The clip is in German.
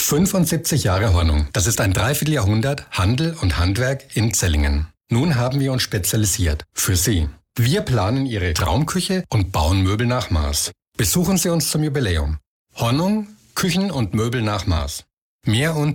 75 Jahre Hornung. Das ist ein Dreivierteljahrhundert Handel und Handwerk in Zellingen. Nun haben wir uns spezialisiert. Für Sie. Wir planen Ihre Traumküche und bauen Möbel nach Maß. Besuchen Sie uns zum Jubiläum. Hornung, Küchen und Möbel nach Maß. Mehr unter